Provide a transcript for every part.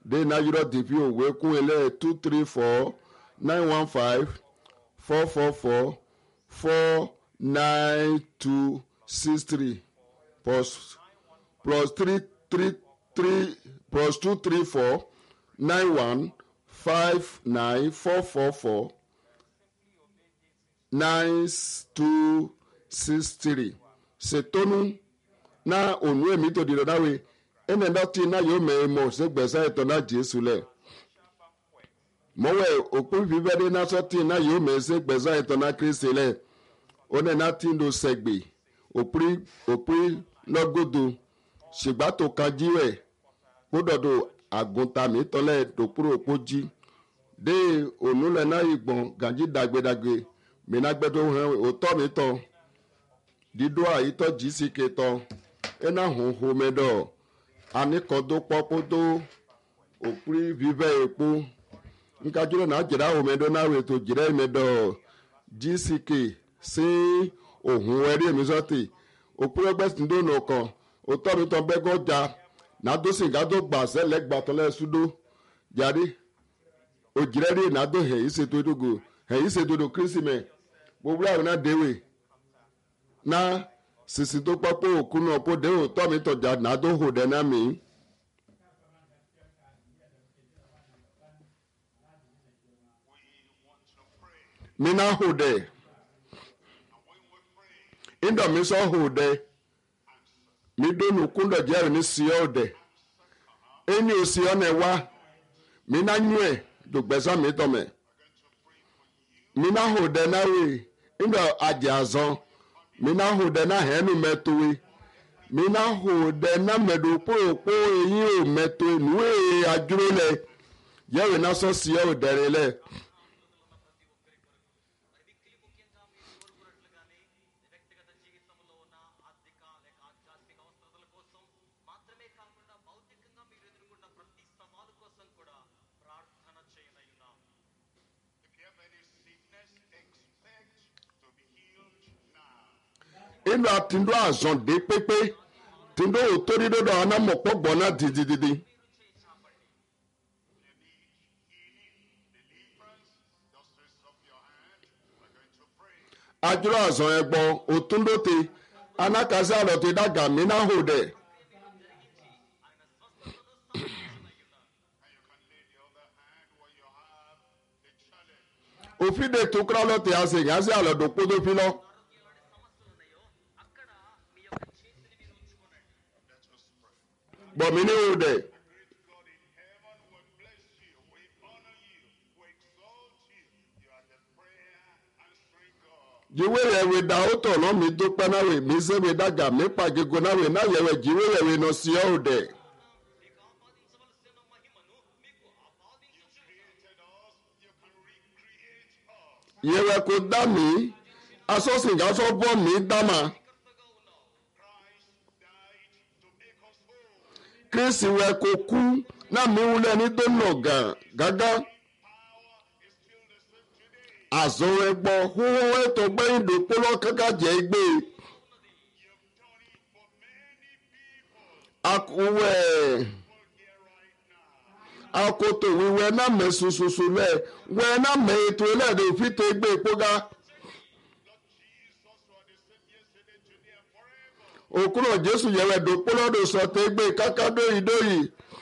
de na yúrọ̀ dèbí òwe kún ilé 234-915-444-49263 plus 333 plus 234-915-444-9263 ṣètọ́nú na ònú èmi tó dìrọ̀ náà wẹ̀ ẹnẹ dọ́tí náà yóò mẹ́rin mọ̀ ṣègbèsè ẹ̀tọ́ náà jésù lẹ̀ mọ̀wẹ́ òpin fífẹ́dé náà sọ́tì náà yóò mẹ́rin ṣègbèsè ẹ̀tọ́ náà kírísì lẹ̀ ọ̀nà náà tí ń lo ṣẹ̀gbẹ̀ òpin lọ́gọ́dọ̀ ṣègbàtò kájí rẹ̀ kódọ̀dọ̀ àgùntàmí tọ́lẹ̀ dòkúrò òpójì dé ònúlẹ̀ náà ìgbọ̀n gàjí dàgbédàgbé mìíràn hàn òtọ́ mi tọ́ dídó àyítọ́ jí sí ketọ́ ẹ̀nà hùhù mẹ́dọ̀ anikọ̀dọ̀ pọ́pọ́dọ̀ òpin fífẹ́ epo nkàjúlọ̀ náà jẹ̀dá hù mẹ́dọ̀ náà wètò jẹ̀dá mẹ́dọ̀ gck sí òhun ẹ̀rí èmi sọ́tì òpin ọgbẹ́sìn dónà kan òtọ́ mi tọ́ bẹ́gọ́jà nàdósìn gàdó gbàsẹ́ lẹ́gbàtọ́lẹ̀ ṣúdó jáde òjìrẹ́rì nàdó hẹ̀yí ṣètò ìdógò hẹ̀yí ṣètò ìdó kírísìmẹ̀ gbogbo àwọn náà déwè náà sisi tó pọ́pọ́ òkú náà kó dé òtọ́ mi tọ̀jà nàdó hò dẹ́ náà mi. mi náà hò dẹ́ indọ̀ mi sọ hò dẹ́ mi dónú kúndọ̀ jẹ́rìí ní síọ́ dẹ́ ẹni ò síọ́ náà wá mi náà nyú ẹ̀ dògbẹ́sán mi tọ̀ mẹ́ mi náà hò dẹ́ náà wẹ̀ indọ̀ àjẹ́ àzọ́. Mina ho de na henu metowe. Mina ho de na medo po eyin o meto nuwe ajuro le. Yewe na so si o dere le. Inu atindo azon de pepe tindo otori dodo anamọ̀pọ̀ gbọ́ná didididi. Ajúlọ azon ẹgbọ́ òtúndóte anakasi àlọ́tẹ̀ dàgà mìíràn hòdẹ̀. Òfin de tó kúrọ́ lọ́tẹ̀ àṣẹ ìyáṣẹ́ àlọ́dọ̀ kódó fi lọ. But me know that jiwe yewe da oto no mi dúpẹ́ náà we mi se me daga mi pagego náà we na yewe jiwe yewe no si o de yewe ko dá mi asosin ga so bo mi dama Kristi wẹ kó kú náà mi wúlẹ̀ ní dónà gàgá. Àzọ ẹgbọ́ húhú ètò gbẹ́yìn dòpólọ́ kankan jẹ́ gbé. Akoto wíwẹ́ náà mẹ́ sososo lẹ̀ wẹ́ náà mẹ́ ètò ẹlẹ́dẹ̀ òfin tó gbé ìpógá. Òkúrò Jésù yẹwẹ dòpólọ́dọ̀ sọ̀tẹ́ gbé kákádó ìdóyì.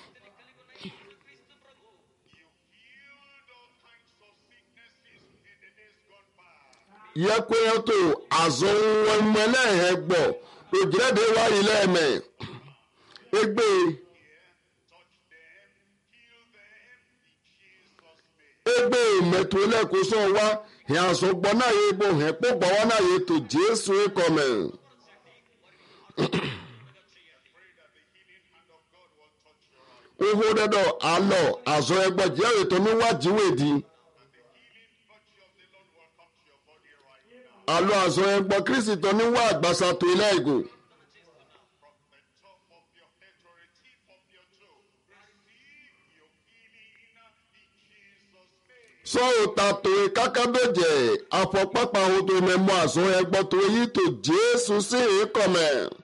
Yẹ pé ẹtò àzọ wọn mẹlẹ́hẹ̀ gbọ̀ òjìlẹ́dẹ̀ wáyé lẹ́ẹ̀mẹ̀. Egbe mẹ̀tò lẹ́kọ̀ọ́sọ wa hẹ̀ àsọgbọ́ náà yẹ bò hẹ̀ pọ̀gbọ́ wọn náà yẹ tó Jésù ẹ̀kọ́mẹ̀. Oho dẹdọ alọ azọ ẹgbọ jẹ ètò níwájú di alọ azọ ẹgbọ Kristi tó níwá àgbàsà tó ilé ìgò. Sọ òtà tó kákábẹjẹ àfọpápá ohun tó mẹmọ azọ ẹgbọ tó yí tó Jésù sí ìkọmẹ.